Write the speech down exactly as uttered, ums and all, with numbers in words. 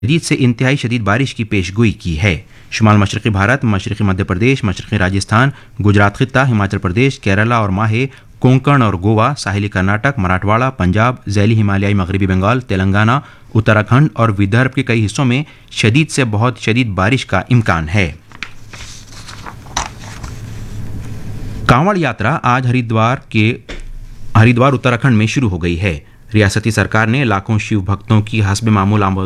शदीद से इंतहाई शदीद बारिश की पेशगोई की है। शुमाल मशरक़ी भारत, मशरक़ी मध्य प्रदेश, मशरक़ी राजस्थान, गुजरात खित्ता, हिमाचल प्रदेश, केरला और माहे, कोंकण और गोवा, साहिली कर्नाटक, मराठवाड़ा, पंजाब, ज़ैली हिमालयाई मगरबी बंगाल, तेलंगाना, उत्तराखंड और विदर्भ के कई हिस्सों में शदीद से बहुत शदीद बारिश का इम्कान है। कांवड़ यात्रा आज हरिद्वार के हरिद्वार उत्तराखंड में शुरू हो गई है। रियासती सरकार ने लाखों शिव भक्तों की हस्बे मामूल